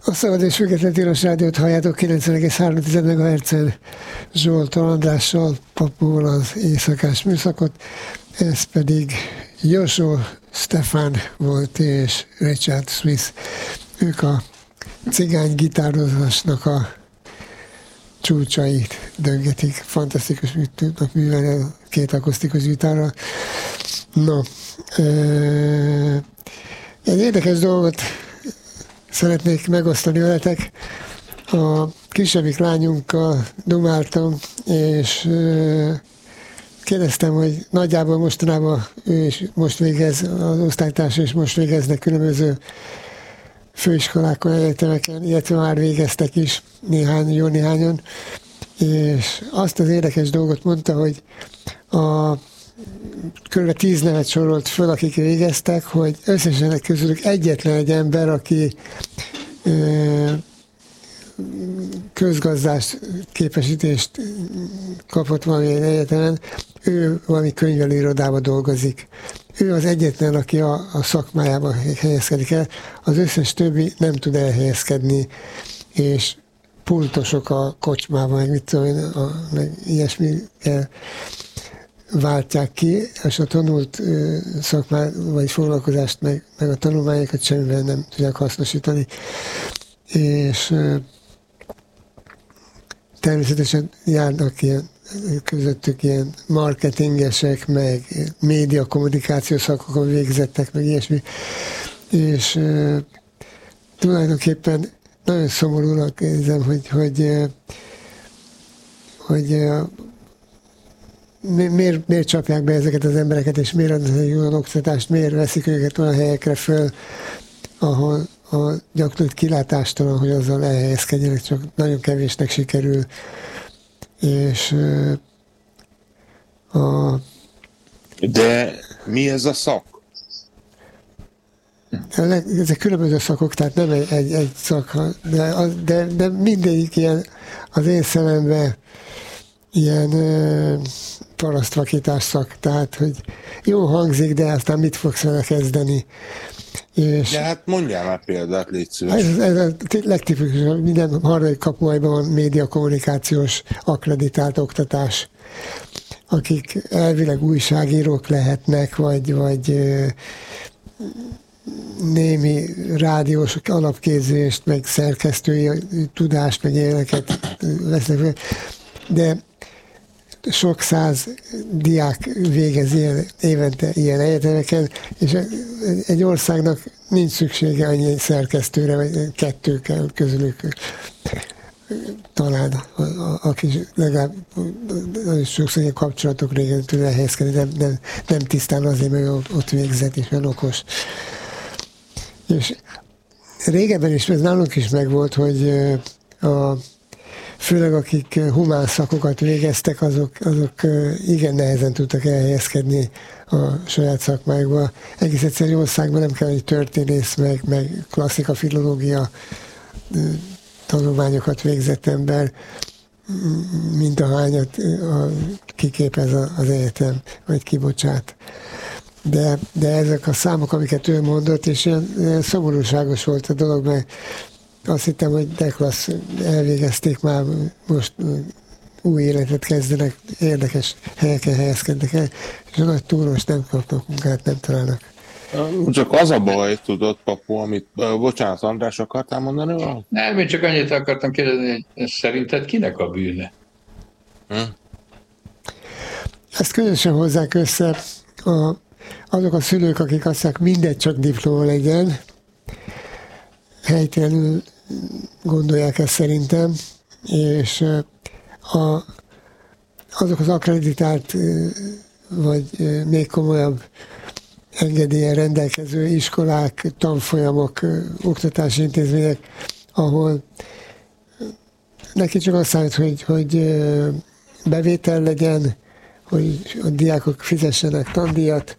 A Szabad és Független Tilos Rádiót halljátok 90,3 MHz-en Zsoltól Andrással, Papóval az éjszakás műszakot, ez pedig Joshua Stefan volt és Richard Smith. Ők a cigány gitározásnak a csúcsait döngetik. Fantasztikus tudnak művelni a két akusztikus gitárral. No, egy érdekes dolgot szeretnék megosztani veletek. A kisebbik lányunkkal dumáltam, és kérdeztem, hogy nagyjából mostanában ő is most végez, az osztálytársa is most végeznek különböző főiskolákon, egyetemeken, illetve már végeztek is jó néhányan, és azt az érdekes dolgot mondta, hogy kb. 10 nevet sorolt föl, akik végeztek, hogy összesen közülük egyetlen egy ember, aki közgazdás képesítést kapott valamilyen egyetemen, ő valami könyvelőirodában dolgozik. Ő az egyetlen, aki a szakmájában helyezkedik el, az összes többi nem tud elhelyezkedni, és pultosok a kocsmában, meg mit tudom én, meg ilyesmi váltják ki, és a tanult szakmát, vagy foglalkozást, meg a tanulmányokat semmivel nem tudják hasznosítani. És természetesen járnak közöttük ilyen marketingesek, meg média kommunikációs szakokon végzettek, meg ilyesmi. És tulajdonképpen nagyon szomorúnak érzem, hogy miért csapják be ezeket az embereket, és miért adnak egy olyan oktatást, miért veszik őket olyan helyekre föl, ahol a gyakorlatilag kilátástalan, hogy azzal elhelyezkedjenek, csak nagyon kevésnek sikerül. És De mi ez a szak? Ezek különböző szakok, tehát nem egy szak, de mindegyik ilyen az én szememben ilyen parasztvakítás szak, tehát hogy jó hangzik, de aztán mit fogsz vele kezdeni. És de hát mondjál már példát, légy szíves. Ez a legtipikusabb, minden harmadik kapuajban van média kommunikációs akkreditált oktatás, akik elvileg újságírók lehetnek, vagy némi rádiós alapképzést, meg szerkesztői tudást, meg ilyeneket vesznek, de sok száz diák végez évente ilyen egyetemeken, és egy országnak nincs szüksége annyi szerkesztőre, vagy kettő kell közülük talán, aki legalább sokszor ilyen kapcsolatok régen tud elhelyezkedni, nem tisztán azért, mert ott végzett, és olyan okos. És régebben is, ez nálunk is megvolt, hogy főleg akik humán szakokat végeztek, azok igen nehezen tudtak elhelyezkedni a saját szakmájukba. Egész egyszerű országban nem kell, hogy történész, meg klasszika, filológia tanulmányokat végzett ember, mint ahányat kiképez az egyetem, vagy kibocsát. De ezek a számok, amiket ő mondott, és ilyen szomorúságos volt a dolog, mert azt hittem, hogy de klassz, elvégezték már, most új életet kezdenek, érdekes helyeken helyezkednek el, és a nagy túros nem kapnak munkát, nem találnak. Csak az a baj, tudod, Papu, amit, bocsánat, András, akartál mondani? Nem, én csak annyit akartam kérdezni, hogy szerinted kinek a bűne? Ezt közösen hozzák össze azok a szülők, akik azt mondják, mindegy, csak diploma legyen, helytelenül gondolják ezt szerintem, és azok az akkreditált, vagy még komolyabb engedélyen rendelkező iskolák, tanfolyamok, oktatási intézmények, ahol neki csak azt számít, hogy bevétel legyen, hogy a diákok fizessenek tandíjat,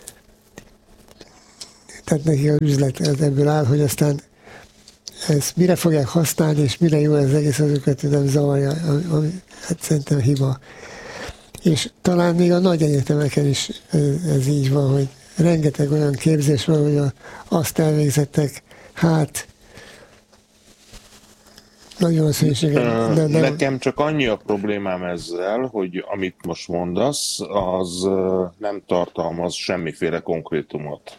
tehát neki az üzlet ebből áll, hogy aztán ezt mire fogják használni, és mire jó ez egész, az őket nem zavarja, hát szerintem hiba. És talán még a nagy egyetemeken is ez így van, hogy rengeteg olyan képzés van, hogy azt elvégzettek, hát Nagy valószínűség, igen. De nem... Nekem csak annyi a problémám ezzel, hogy amit most mondasz, az nem tartalmaz semmiféle konkrétumot.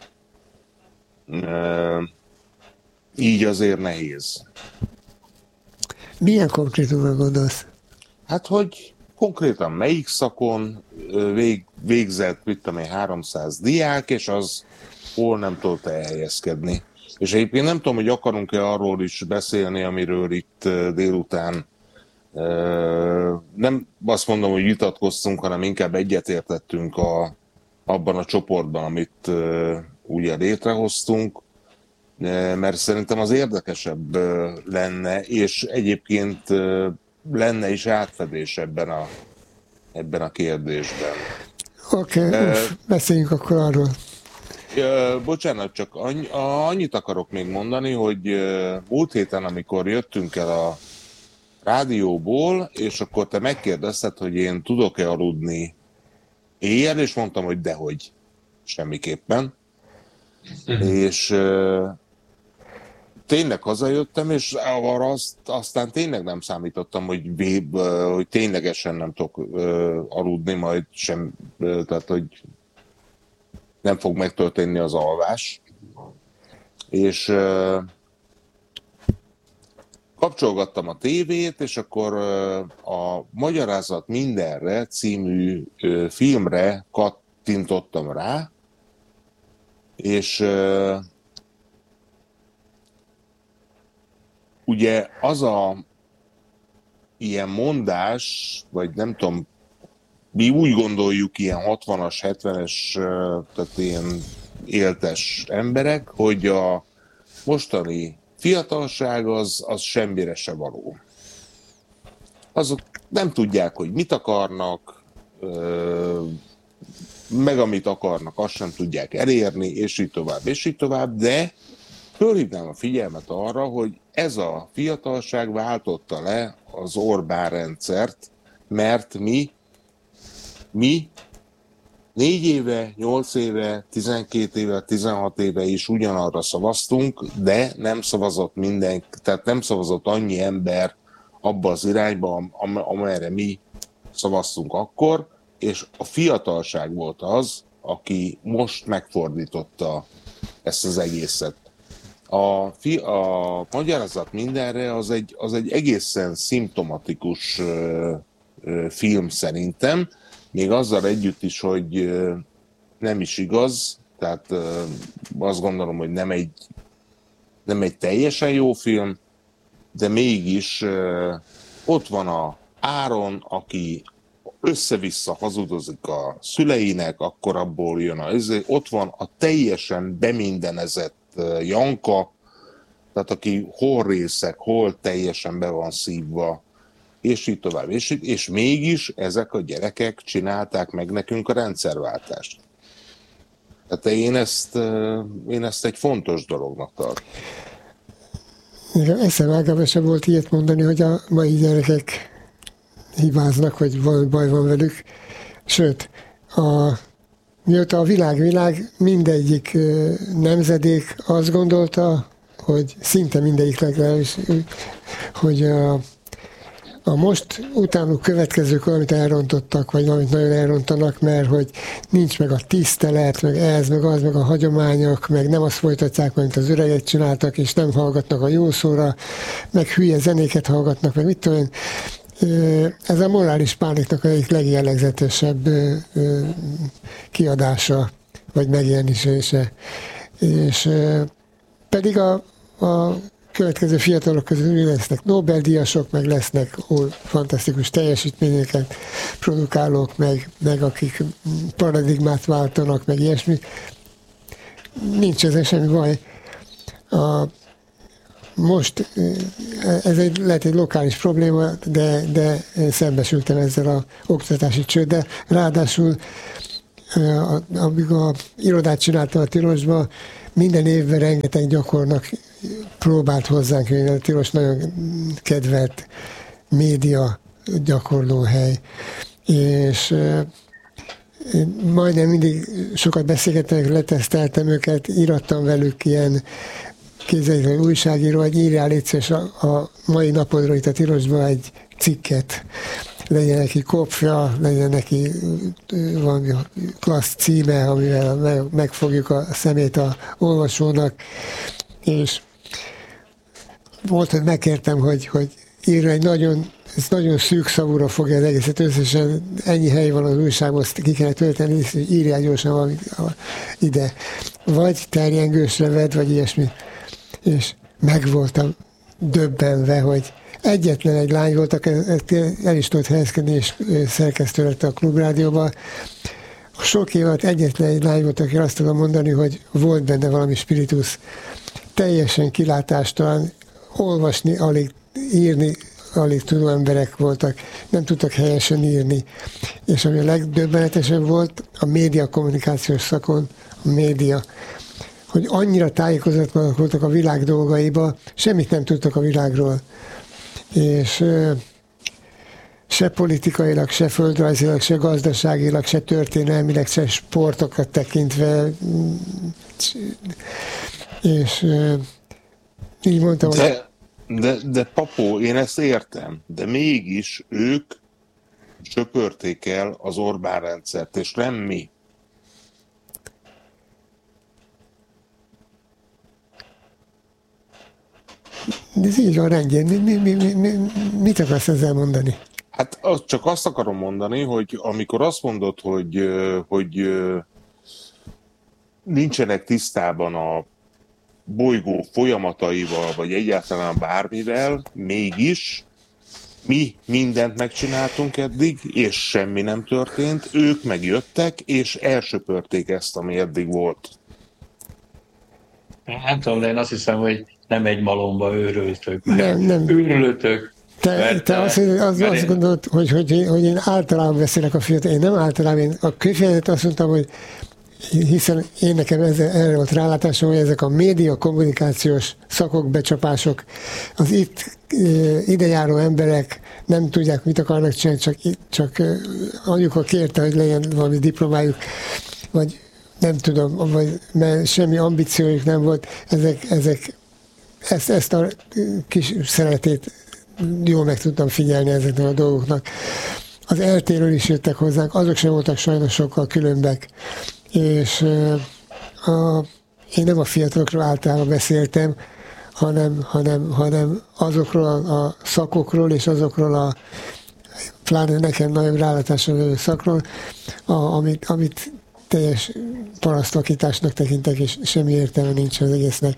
Így azért nehéz. Milyen konkrétumra gondolsz? Hát, hogy konkrétan melyik szakon végzett, mit tudom én, 300 diák, és az hol nem tudott elhelyezkedni. És egyébként nem tudom, hogy akarunk-e arról is beszélni, amiről itt délután nem azt mondom, hogy vitatkoztunk, hanem inkább egyetértettünk abban a csoportban, amit ugye létrehoztunk, mert szerintem az érdekesebb lenne, és egyébként lenne is átfedés ebben a kérdésben. Oké, beszéljünk akkor arról. Bocsánat, csak annyit akarok még mondani, hogy múlt héten, amikor jöttünk el a rádióból, és akkor te megkérdezted, hogy én tudok-e aludni éjjel, és mondtam, hogy dehogy, semmiképpen. És tényleg hazajöttem, és arra aztán tényleg nem számítottam, hogy ténylegesen nem tudok aludni, majd sem, tehát hogy nem fog megtörténni az alvás. És kapcsolgattam a tévét, és akkor a Magyarázat mindenre című filmre kattintottam rá, és ugye az a ilyen mondás, vagy nem tudom, mi úgy gondoljuk ilyen 60-as, 70-es, tehát ilyen éltes emberek, hogy a mostani fiatalság az semmire se való. Azok nem tudják, hogy mit akarnak, meg amit akarnak, azt sem tudják elérni, és így tovább, de fölhívnám a figyelmet arra, hogy ez a fiatalság váltotta le az Orbán rendszert, mert mi 4 éve, 8 éve, 12 éve, 16 éve is ugyanarra szavaztunk, de nem szavazott mindenki, tehát nem szavazott annyi ember abba az irányba, amerre mi szavaztunk akkor, és a fiatalság volt az, aki most megfordította ezt az egészet. A Magyarázat mindenre az egy egészen szimptomatikus film szerintem, még azzal együtt is, hogy nem is igaz, tehát azt gondolom, hogy nem egy teljesen jó film, de mégis ott van a Áron, aki össze-vissza hazudozik a szüleinek, akkor abból jön ott van a teljesen bemindenezett Janka, tehát aki hol részek, hol teljesen be van szívva, és így tovább. És mégis ezek a gyerekek csinálták meg nekünk a rendszerváltást. Tehát én ezt egy fontos dolognak tartom. Eszem ágában sem volt ilyet mondani, hogy a mai gyerekek hibáznak, hogy baj van velük. Sőt, mióta a világ mindegyik nemzedék azt gondolta, hogy szinte mindegyik legalábbis, hogy a most utánuk következők valamit elrontottak, vagy valamit nagyon elrontanak, mert hogy nincs meg a tisztelet, meg ez, meg az, meg a hagyományok, meg nem azt folytatják, mint az öregek csináltak, és nem hallgatnak a jó szóra, meg hülye zenéket hallgatnak, meg mit tudom én. Ez a morális pániknak egyik legjellegzetesebb kiadása, vagy megjelenése. És pedig a következő fiatalok közül lesznek Nobel-díjasok, meg lesznek fantasztikus teljesítményeket produkálók, meg akik paradigmát váltanak, meg ilyesmi. Nincs ezzel semmi baj. Most ez lehet egy lokális probléma, de szembesültem ezzel az oktatási csőddel. Ráadásul, amíg a irodát csináltam a Tilosba, minden évben rengeteg gyakornak próbált hozzánk jönni. A Tilos nagyon kedvelt média gyakorlóhely. És majdnem mindig sokat beszélgettem, leteszteltem őket, írattam velük ilyen képzeljük, hogy újságíró, hogy írjál létszés a mai napodról itt a Tilosban egy cikket, legyen neki kopja, legyen neki valami klassz címe, amivel megfogjuk a szemét a olvasónak, és volt, hogy megkértem, hogy írja egy nagyon szűk szavúra fogja az egészet, összesen ennyi hely van az újságban, azt ki kellene tölteni, és írjál gyorsan valamit ide. Vagy terjengősre vedd, vagy ilyesmi. És meg voltam döbbenve, hogy egyetlen egy lány volt, aki el is tudott helyezkedni, és szerkesztő lett a Klubrádióban. A sok év alatt egyetlen egy lány volt, aki azt tudom mondani, hogy volt benne valami spiritus. Teljesen kilátástalan, olvasni, alig írni, alig tudó emberek voltak, nem tudtak helyesen írni. És ami a legdöbbenetesebb volt, a média kommunikációs szakon, a média, hogy annyira tájékozatlanok voltak a világ dolgaiba, semmit nem tudtak a világról. És se politikailag, se földrajzilag, se gazdaságilag, se történelmileg, se sportokat tekintve. És így mondtam, de Papó, én ezt értem, de mégis ők söpörték el az Orbán rendszert, és nem mi. De ez így van rendjén. Mit akarsz ezzel mondani? Hát csak azt akarom mondani, hogy amikor azt mondod, hogy nincsenek tisztában a bolygó folyamataival, vagy egyáltalán bármivel, mégis mi mindent megcsináltunk eddig, és semmi nem történt, ők megjöttek, és elsöpörték ezt, ami eddig volt. Nem tudom, de én azt hiszem, hogy nem egy malomba őrültök, nem. Őrültök. Te azt gondolod, hogy én általában beszélek a fiatal. Én nem általában, én a kifejezetten azt mondtam, hogy hiszen én nekem erre volt rálátásom, hogy ezek a média kommunikációs szakok, becsapások, az itt idejáró emberek nem tudják, mit akarnak csinálni, csak anyuka kérte, hogy legyen valami diplomájuk, vagy nem tudom, mert semmi ambíciójuk nem volt, ezt a kis szeretét jól meg tudtam figyelni ezeknek a dolgoknak. Az eltéről is jöttek hozzánk, azok sem voltak sajnos sokkal különbek, és én nem a fiatalokról általában beszéltem, hanem azokról a szakokról és azokról pláne nekem nagyobb rálátásom levő szakról, amit teljes parasztvakításnak tekintek, és semmi értelme nincs az egésznek.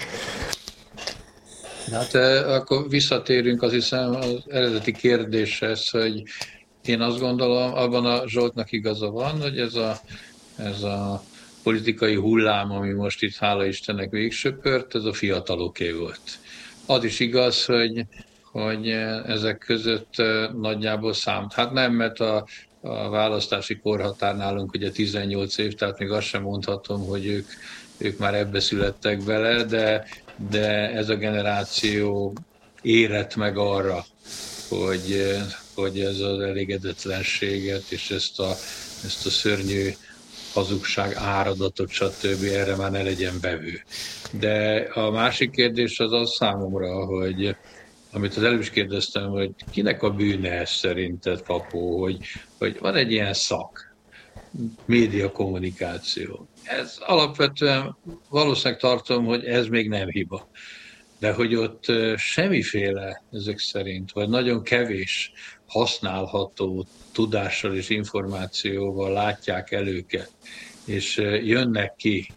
Hát akkor visszatérünk, azt hiszem, az eredeti kérdéshez, hogy én azt gondolom, abban a Zsoltnak igaza van, hogy ez a politikai hullám, ami most itt hála Istennek végsöpört, ez a fiataloké volt. Az is igaz, hogy ezek között nagyjából hát nem, mert a választási korhatár nálunk ugye 18 év, tehát még azt sem mondhatom, hogy ők már ebbe születtek bele, de ez a generáció érett meg arra, hogy ez az elégedetlenséget és ezt a szörnyű hazugság, áradatot, stb. Erre már ne legyen vevő. De a másik kérdés az számomra, hogy amit az előbb is kérdeztem, hogy kinek a bűne ez szerinted, Papó, hogy van egy ilyen szak, média kommunikáció. Ez alapvetően valószínűleg tartom, hogy ez még nem hiba. De hogy ott semmiféle ezek szerint, vagy nagyon kevés használható tudással és információval látják el őket, és jönnek ki,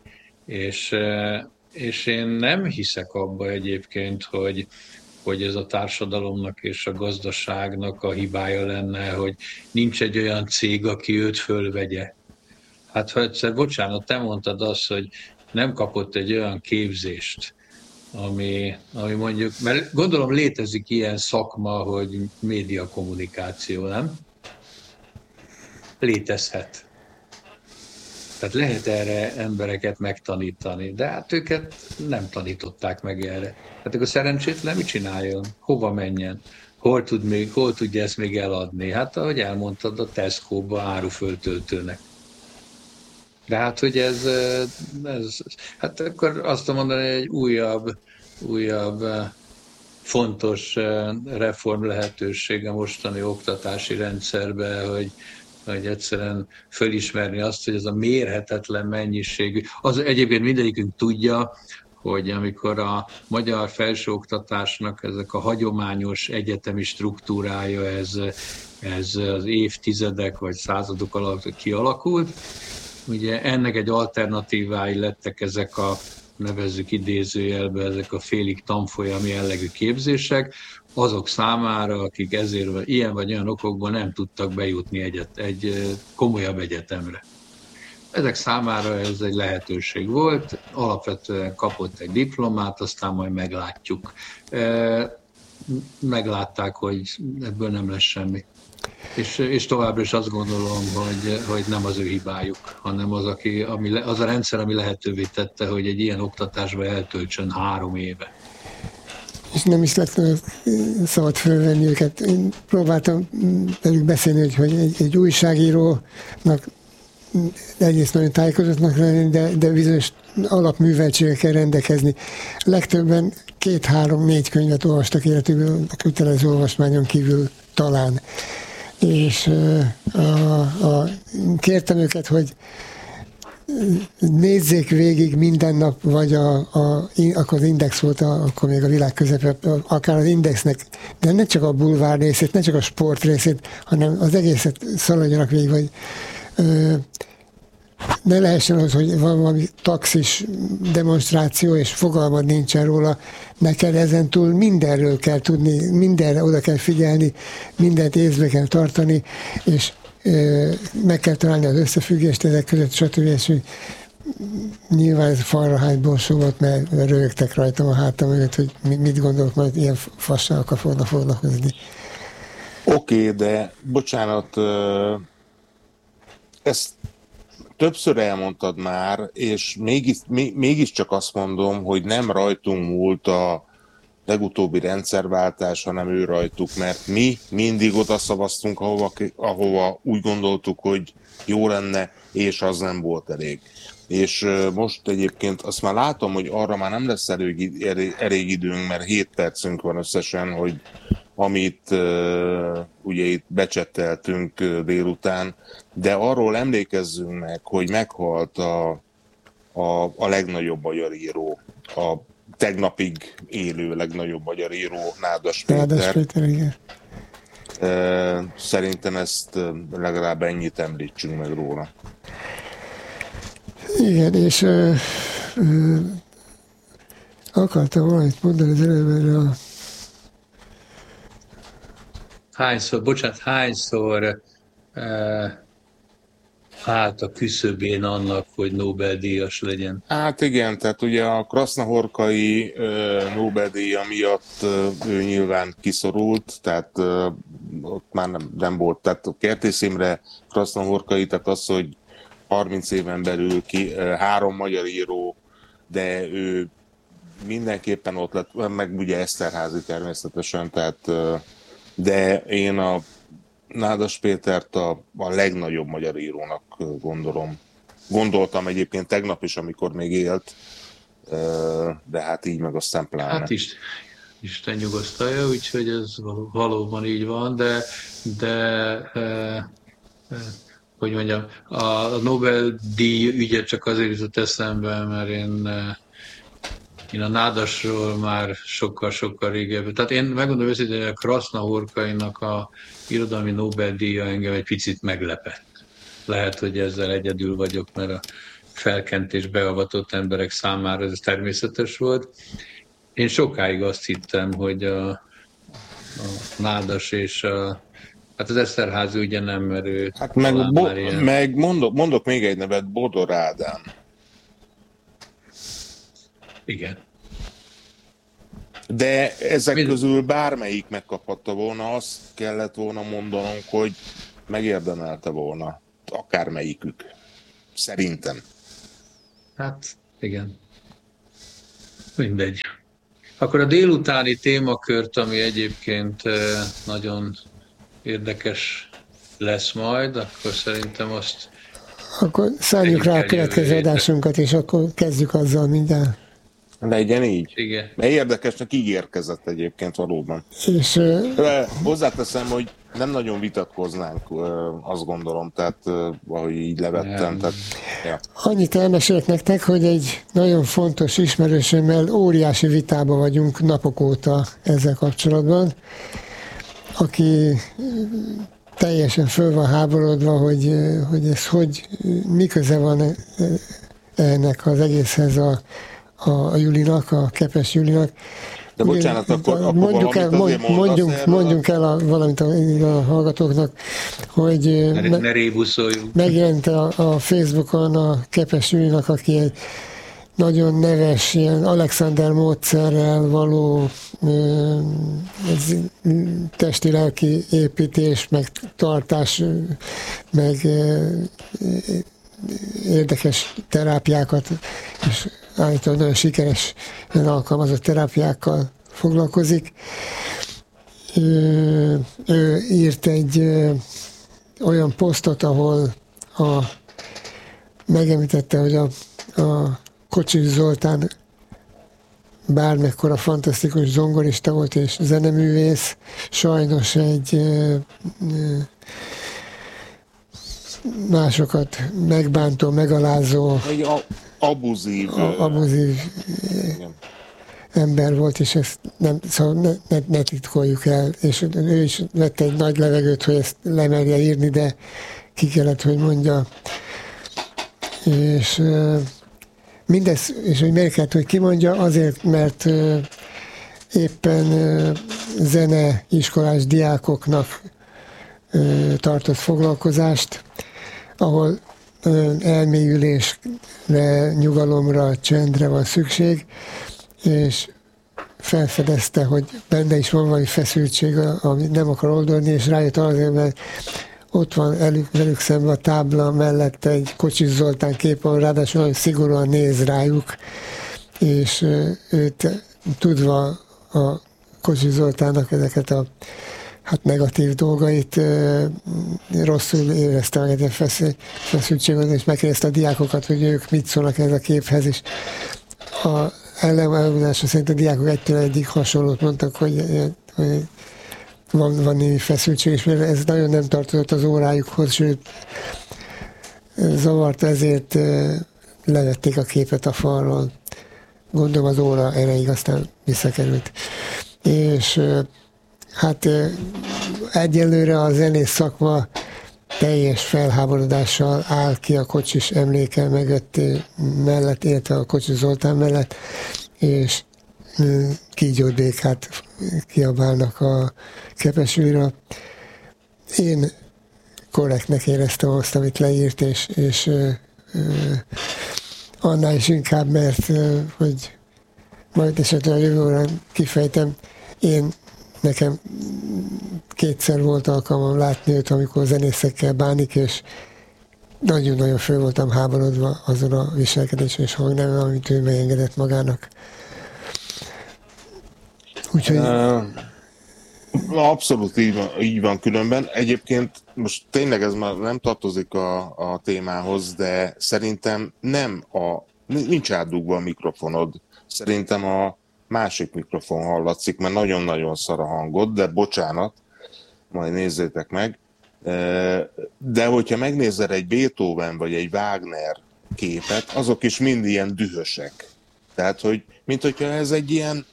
és én nem hiszek abba egyébként, hogy ez a társadalomnak és a gazdaságnak a hibája lenne, hogy nincs egy olyan cég, aki őt fölvegye. Hát ha egyszer, bocsánat, te mondtad azt, hogy nem kapott egy olyan képzést, ami mondjuk, mert gondolom létezik ilyen szakma, hogy médiakommunikáció, nem? Létezhet. Tehát lehet erre embereket megtanítani, de hát őket nem tanították meg erre. Hát akkor szerencsétlen mit csináljon? Hova menjen? Hol tudja ezt még eladni? Hát ahogy elmondtad, a Tesco-ba áruföltöltőnek. De hát, hogy ez hát akkor azt mondani, hogy egy újabb újabb fontos reform lehetőség a mostani oktatási rendszerbe, hogy egyszerűen fölismerni azt, hogy ez a mérhetetlen mennyiségű. Az egyébként mindegyikünk tudja, hogy amikor a magyar felsőoktatásnak ezek a hagyományos egyetemi struktúrája, ez az évtizedek vagy századok alatt kialakult, ugye ennek egy alternatívái lettek ezek a, nevezzük idézőjelbe, ezek a félig tanfolyami jellegű képzések, azok számára, akik ezért ilyen vagy olyan okokból nem tudtak bejutni egy komolyabb egyetemre. Ezek számára ez egy lehetőség volt, alapvetően kapott egy diplomát, aztán majd meglátjuk. Meglátták, hogy ebből nem lesz semmi. És továbbra is azt gondolom, hogy nem az ő hibájuk, hanem az a rendszer, ami lehetővé tette, hogy egy ilyen oktatásba eltöltsön 3 éve. És nem is lett szabad fölvenni őket. Én próbáltam velük beszélni, hogy egy újságírónak egyrészt nagyon tájékozottnak lenni, de bizonyos alapműveltségekkel rendelkezni. Legtöbben 2-3-4 könyvet olvastak életükből, a kötelező olvasmányon kívül talán. És kértem őket, hogy nézzék végig minden nap, vagy akkor az Index volt, akkor még a világ közepe, akár az Indexnek, de ne csak a bulvár részét, ne csak a sport részét, hanem az egészet szaladjanak végig, vagy ne lehessen az, hogy van valami taxis demonstráció, és fogalmad nincsen róla, neked ezen túl mindenről kell tudni, mindenre oda kell figyelni, mindent észbe kell tartani, és meg kell találni az összefüggést ezek között, stb. És nyilván ez falrahány borsó volt, mert rögtek rajtam a hátam mögött, hogy mit gondolok, majd ilyen fasságokkal fognak foglalkozni. Oké, de bocsánat, ezt többször elmondtad már, és mégiscsak azt mondom, hogy nem rajtunk múlt a legutóbbi rendszerváltás, hanem ő rajtuk, mert mi mindig oda szavaztunk, ahova úgy gondoltuk, hogy jó lenne, és az nem volt elég. És most egyébként azt már látom, hogy arra már nem lesz elég időnk, mert 7 percünk van összesen, hogy amit ugye itt becsetteltünk délután, de arról emlékezzünk meg, hogy meghalt a legnagyobb magyar író, a tegnapig élő legnagyobb magyar író, Nádas Péter. Nádas Péter, igen. Szerintem ezt legalább ennyit említsünk meg róla. Igen, és akartam valamit mondani az előbb erre a... Hányszor állt a küszöbén annak, hogy Nobel-díjas legyen? Hát igen, tehát ugye a Krasznahorkai Nobel-díja miatt ő nyilván kiszorult, tehát ott már nem volt. Tehát a Kertész Imre, Krasznahorkai, tehát az, hogy 30 éven belül 3 magyar író, de ő mindenképpen ott lett, meg ugye Eszterházy természetesen, tehát de én a Nádas Pétert a legnagyobb magyar írónak gondoltam egyébként tegnap is, amikor még élt, de hát így meg aztán pláne. Hát Isten nyugosztalja, úgyhogy ez valóban így van, de hogy mondjam, a Nobel-díj ügye csak azért jutott eszembe, mert én a Nádasról már sokkal régebben. Tehát én megmondom őszintén, hogy a Krasznahorkainak a irodalmi Nobel-díja engem egy picit meglepett. Lehet, hogy ezzel egyedül vagyok, mert a felkentés beavatott emberek számára ez természetes volt. Én sokáig azt hittem, hogy a Nádas és hát az Eszterházy ugye nem, mert ő... Hát mondok még egy nevet, Bodor Ádám. Igen. De ezek közül bármelyik megkaphatta volna, azt kellett volna mondanunk, hogy megérdemelte volna akármelyikük. Szerintem. Hát, igen. Mindegy. Akkor a délutáni témakört, ami egyébként nagyon érdekes lesz majd, akkor szerintem azt... Akkor szálljuk rá a következő adásunkat, és akkor kezdjük azzal mindjárt. Legyen így. Igen. Mert érdekesnek ígérkezett egyébként valóban. És hozzáteszem, hogy nem nagyon vitatkoznánk, azt gondolom, tehát ahogy így levettem. Tehát, ja. Annyit elmesélek nektek, hogy egy nagyon fontos ismerősömmel óriási vitában vagyunk napok óta ezzel kapcsolatban, aki teljesen föl van háborodva, hogy ez mi köze van ennek az egészhez a Julinak, a Kepes Julinak. De bocsánat, akkor mondjunk el valamit a hallgatóknak, hogy ne rébuszoljuk. megjelent a Facebookon a Kepes Julinak, aki egy nagyon neves, ilyen Alexander módszerrel való testi-lelki építés, meg tartás, meg érdekes terápiákat, és állítólag nagyon sikeres alkalmazott terápiákkal foglalkozik. Ő írt egy olyan posztot, ahol megemlítette, hogy a Kocsis Zoltán bármekkora fantasztikus zongorista volt és zeneművész, sajnos egy másokat megbántó, megalázó, egy abuzív ember volt, és ezt szóval ne titkoljuk el, és ő is vette egy nagy levegőt, hogy ezt lemerje írni, de ki kellett, hogy mondja. És mindez, és hogy miért kellett, hogy kimondja, azért, mert éppen zeneiskolás diákoknak tartott foglalkozást, ahol elmélyülésre, nyugalomra, csendre van szükség, és felfedezte, hogy benne is van valami feszültség, amit nem akar oldani, és rájött azért, mert ott van velük szemben a tábla mellett egy Kocsis Zoltán kép, ahol ráadásul nagyon szigorúan néz rájuk, és őt tudva a Kocsis Zoltánnak ezeket a negatív dolgait rosszul érezte meg egy feszültséget, és megkérdezte a diákokat, hogy ők mit szólnak ez a képhez, és a ellenállása szerint a diákok egytől egyig hasonlót mondtak, hogy van némi feszültség, és mert ez nagyon nem tartozott az órájukhoz, sőt zavart, ezért levették a képet a falról. Gondolom az óra erejéig aztán visszakerült. És hát egyelőre a zenész szakma teljes felháborodással áll ki a Kocsis emléke mellett, illetve a Kocsis Zoltán mellett, és kígyót békát kiabálnak a Kepesülira. Én korrektnek éreztem azt, amit leírt, és annál is inkább, mert hogy majd esetleg a jövő órán kifejtem, nekem kétszer volt alkalmam látni őt, amikor zenészekkel bánik, és nagyon-nagyon föl voltam háborodva azon a viselkedés és hangnemen, amit ő megengedett magának. Úgyhogy... Abszolút így van különben. Egyébként most tényleg ez már nem tartozik a témához, de szerintem nincs átdugva a mikrofonod. Szerintem a másik mikrofon hallatszik, mert nagyon-nagyon szar a hangod, de bocsánat, majd nézzétek meg. De hogyha megnézel egy Beethoven vagy egy Wagner képet, azok is mind ilyen dühösek. Tehát, hogy mint hogyha ez egy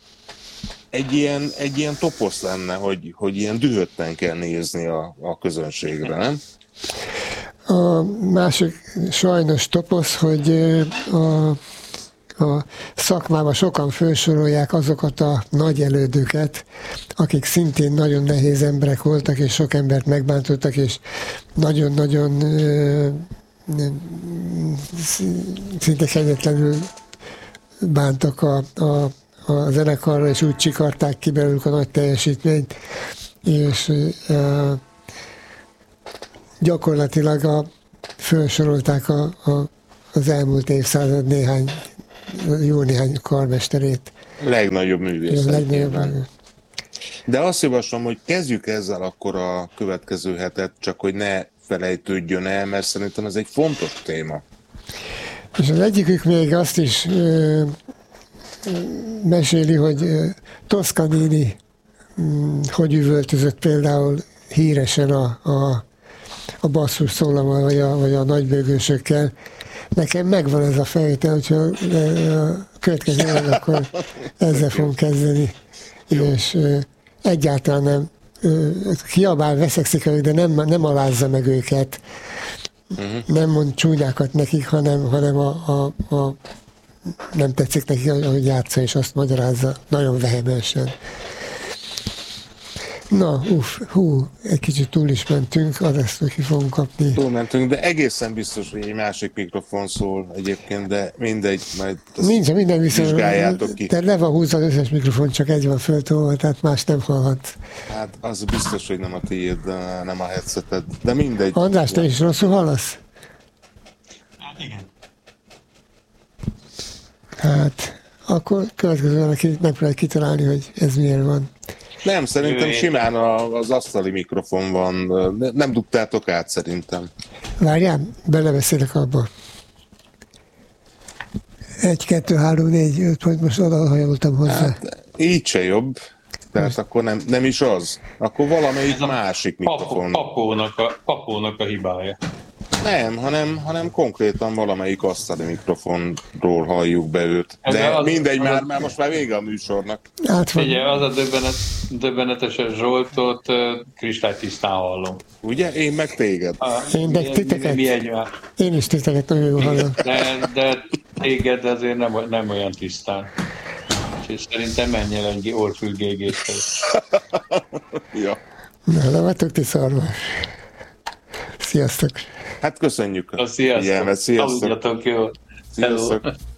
ilyen toposz lenne, hogy ilyen dühötten kell nézni a közönségre, nem? A másik sajnos toposz, hogy a szakmában sokan felsorolják azokat a nagy elődöket, akik szintén nagyon nehéz emberek voltak, és sok embert megbántottak, és nagyon-nagyon szinte kegyetlenül bántak a zenekarra, és úgy csikarták ki belőlük a nagy teljesítményt, és gyakorlatilag felsorolták az elmúlt évszázad jó néhány karmesterét. Legnagyobb művészet. De azt javaslom, hogy kezdjük ezzel akkor a következő hetet, csak hogy ne felejtődjön el, mert szerintem ez egy fontos téma. És az egyikük még azt is meséli, hogy Toscanini hogy üvöltözött például híresen a basszus szólammal, vagy a nagybőgősökkel. Nekem megvan ez a felvétel, hogyha a következő évben, akkor ezzel fogunk kezdeni. És egyáltalán nem kiabál, veszekszik velük, de nem alázza meg őket. Nem mond csúnyákat nekik, hanem nem tetszik neki, hogy játsza, és azt magyarázza nagyon vehemensen. Na, egy kicsit túl is mentünk, adásra ki fogunk kapni. Túlmentünk, de egészen biztos, hogy egy másik mikrofon szól egyébként, de mindegy, majd minden vizsgáljátok ki. Te le van húzva az összes mikrofon, csak egy van föltolva, tehát más nem hallhat. Hát az biztos, hogy nem a tiéd, nem a headseted, de mindegy. András, te is rosszul hallasz? Igen. Hát, akkor következően megpróbálj kitalálni, hogy ez miért van. Nem, szerintem simán az asztali mikrofon van. Nem dugtátok át szerintem. Várjál, belebeszélek abba. 1, 2, 3, 4, 5 pont, most odahajoltam hozzá. Hát, így se jobb. Tehát akkor nem is az. Akkor valamelyik másik mikrofon. Papónak a hibája. Nem, hanem konkrétan valamelyik asztali mikrofonról halljuk be őt. De mindegy, már most már vége a műsornak. Ugye, az a döbbenetes, hogy Zsoltot kristálytisztán hallom. Ugye? Én meg téged. Én is titeket nagyon jól hallom. De téged azért nem olyan tisztán. És szerintem menj el egy orfülgégéssel. Ja. Na, le vagytok ti szarva. Sziasztok! Hát köszönjük a figyelmet. Sziasztok! Aludjatok jól! Sziasztok!